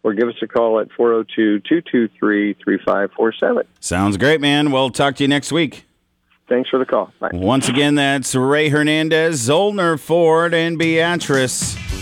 or give us a call at 402-223-3547. Sounds great, man. We'll talk to you next week. Thanks for the call. Bye. Once again, that's Ray Hernandez, Zollner Ford, and Beatrice.